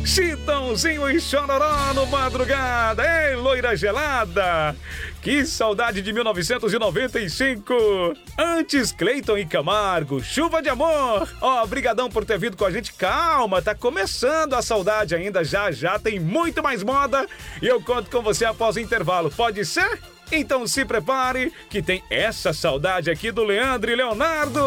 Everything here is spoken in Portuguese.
Chitãozinho e Chororó no Madrugada. Ei, loira gelada. Que saudade de 1995. Antes, Cleiton e Camargo, Chuva de Amor. Ó, brigadão por ter vindo com a gente. Calma, tá começando a saudade ainda. Já tem muito mais moda. E eu conto com você após o intervalo. Pode ser? Então se prepare, que tem essa saudade aqui do Leandro e Leonardo.